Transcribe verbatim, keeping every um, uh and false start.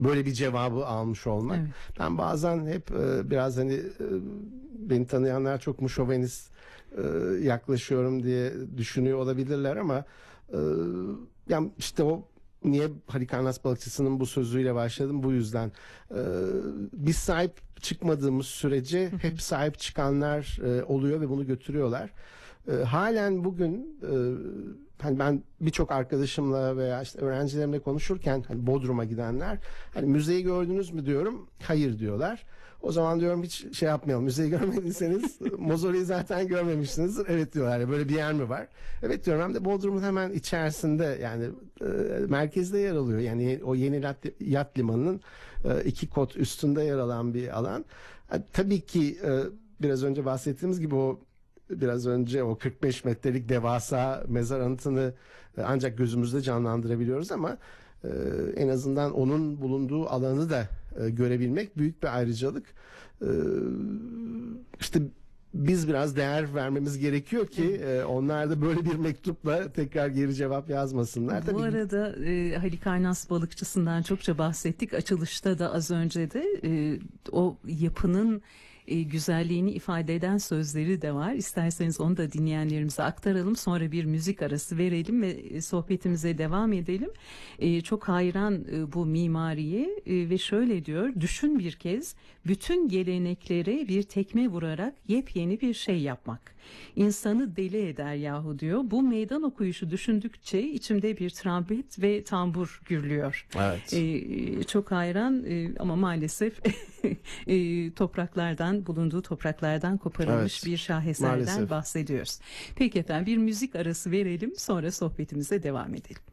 böyle bir cevabı almış olmak. Evet. Ben bazen hep e, biraz hani e, beni tanıyanlar çok mu şovenist e, yaklaşıyorum diye düşünüyor olabilirler ama e, yani işte o niye Halikarnas balıkçısının bu sözüyle başladım bu yüzden. E, biz sahip çıkmadığımız sürece hep sahip çıkanlar e, oluyor ve bunu götürüyorlar. E, halen bugün e, hani ben birçok arkadaşımla veya işte öğrencilerimle konuşurken hani Bodrum'a gidenler hani müzeyi gördünüz mü diyorum, hayır diyorlar. O zaman diyorum hiç şey yapmayalım, müzeyi görmediyseniz mauzoleyi zaten görmemişsinizdir. Evet diyorlar, ya böyle bir yer mi var? Evet diyorum, hem de Bodrum'un hemen içerisinde, yani e, merkezde yer alıyor. Yani o yeni yat, yat limanının e, iki kot üstünde yer alan bir alan. E, tabii ki e, biraz önce bahsettiğimiz gibi o biraz önce o kırk beş metrelik devasa mezar anıtını e, ancak gözümüzde canlandırabiliyoruz ama e, en azından onun bulunduğu alanı da e, görebilmek büyük bir ayrıcalık. E, işte biz biraz değer vermemiz gerekiyor ki e, onlar da böyle bir mektupla tekrar geri cevap yazmasınlar. Bu Tabii arada e, Halikarnas balıkçısından çokça bahsettik. Açılışta da az önce de e, o yapının e, güzelliğini ifade eden sözleri de var. İsterseniz onu da dinleyenlerimize aktaralım. Sonra bir müzik arası verelim ve e, sohbetimize devam edelim. E, çok hayran e, bu mimariye e, ve şöyle diyor: düşün bir kez, bütün geleneklere bir tekme vurarak yepyeni bir şey yapmak. İnsanı deli eder yahu diyor. Bu meydan okuyuşu düşündükçe içimde bir trompet ve tambur gürlüyor. evet. Ee, çok hayran e, ama maalesef e, topraklardan, bulunduğu topraklardan koparılmış Evet, bir şaheserden maalesef. bahsediyoruz. Peki efendim, bir müzik arası verelim, sonra sohbetimize devam edelim.